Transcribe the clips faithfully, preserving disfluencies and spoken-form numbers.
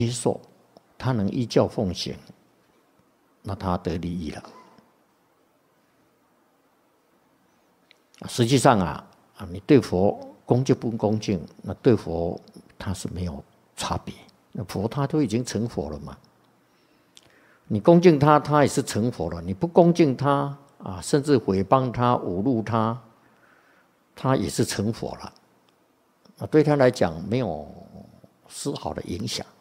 接受，他能依教奉行，那他得利益了。实际上啊，啊，你对佛恭敬不恭敬，那对佛他是没有差别。那佛他都已经成佛了嘛，你恭敬他，他也是成佛了；你不恭敬他啊，甚至诽谤他、侮辱他，他也是成佛了。啊，对他来讲没有丝毫的影响。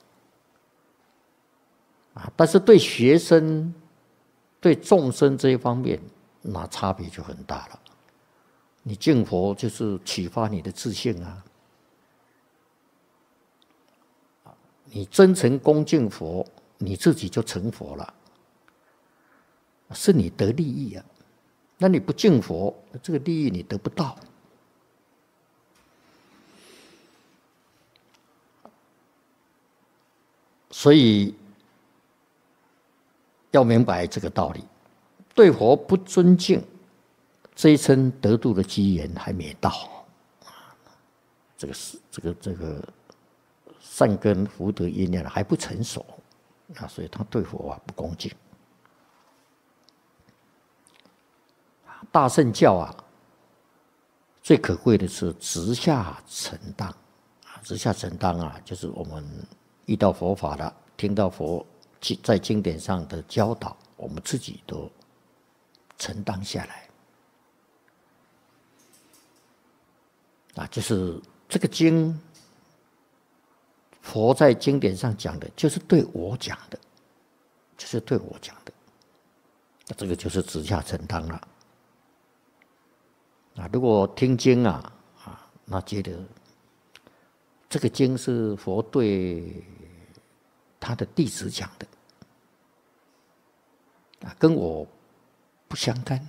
啊，但是对学生、对众生这一方面，那差别就很大了。你敬佛就是启发你的自信啊，你真诚恭敬佛，你自己就成佛了，是你得利益啊。那你不敬佛，这个利益你得不到。所以要明白这个道理，对佛不尊敬，这一生得度的机缘还没到，这个是这个这个善根福德因缘还不成熟啊，所以他对佛啊不恭敬。大乘教啊，最可贵的是直下承当啊，直下承当啊，就是我们遇到佛法了，听到佛在经典上的教导，我们自己都承当下来。啊，就是这个经，佛在经典上讲的，就是对我讲的，就是对我讲的，那这个就是直下承当了。啊，如果听经啊，啊，那觉得这个经是佛对他的弟子讲的，啊，跟我不相干。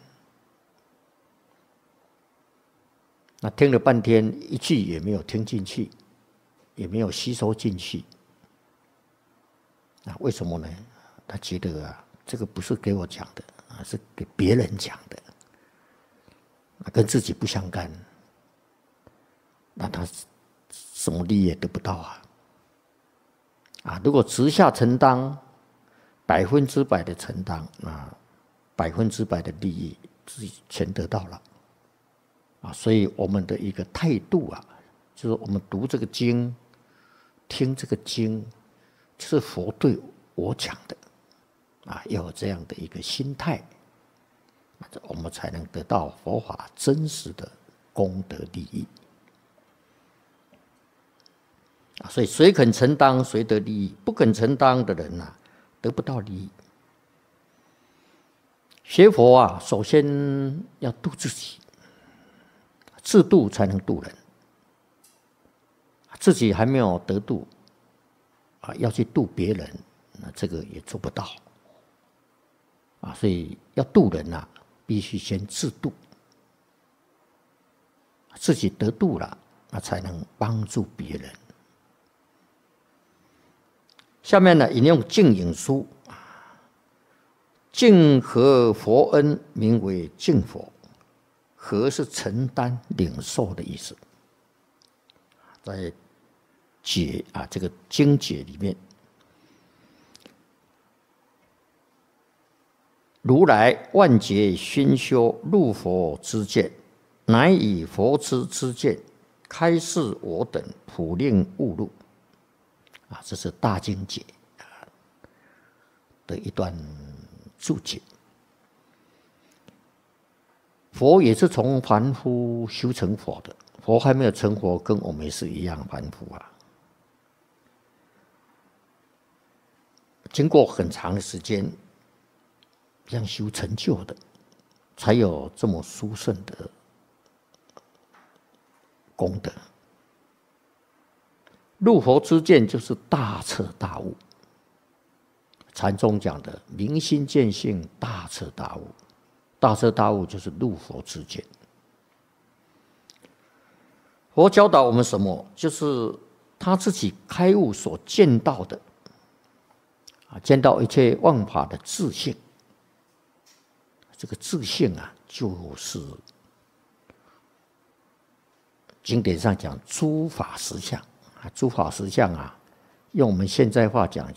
那听了半天，一句也没有听进去，也没有吸收进去。啊，为什么呢？他觉得啊，这个不是给我讲的，啊，是给别人讲的，啊，跟自己不相干。那他什么利益也得不到啊！啊，如果直下承当，百分之百的承当，那百分之百的利益自己全得到了。啊，所以我们的一个态度啊，就是我们读这个经、听这个经，是佛对我讲的，啊，要有这样的一个心态，我们才能得到佛法真实的功德利益。啊，所以谁肯承当，谁得利益；不肯承当的人啊，得不到利益。学佛啊，首先要度自己。自度才能度人，自己还没有得度啊，要去度别人，那这个也做不到啊。所以要度人啊，必须先自度，自己得度了，那才能帮助别人。下面呢，引用净影书，敬合佛恩，名为敬佛。合是承担、领受的意思，在解啊这个经解里面，如来万劫熏修入佛之见，乃以佛之之见开示我等，普令悟入。啊，这是大经解的一段注解。佛也是从凡夫修成佛的，佛还没有成佛，跟我们也是一样凡夫啊。经过很长的时间，这样修成就的，才有这么殊胜的功德。入佛之见就是大彻大悟，禅宗讲的明心见性，大彻大悟。大彻大悟就是入佛之见。佛教导我们什么？就是他自己开悟所见到的，啊，见到一切万法的自性。这个自性啊，就是经典上讲诸法实相啊，诸法实相啊， 用我们现在话讲，